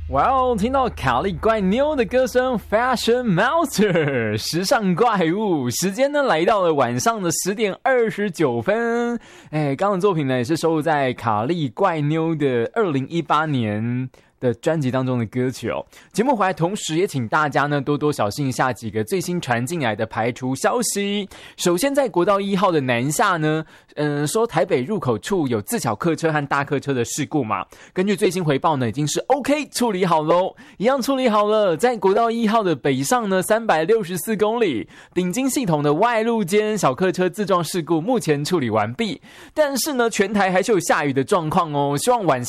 哇哦！听到卡莉怪妞的歌声 ，Fashion Monster 时尚怪物。时间呢来到了晚上的10点29分。刚刚的作品呢也是收录在卡莉怪妞的2018年的专辑当中的歌曲哦。节目回来同时也请大家呢多多小心一下几个最新传进来的排除消息。首先在国道1号的南下呢，说台北入口处有自小客车和大客车的事故嘛，根据最新回报呢已经是 OK 处理好咯，一样处理好了。在国道1号的北上呢364公里，顶金系统的外路间小客车自撞事故目前处理完毕，但是呢全台还是有下雨的状况哦，希望晚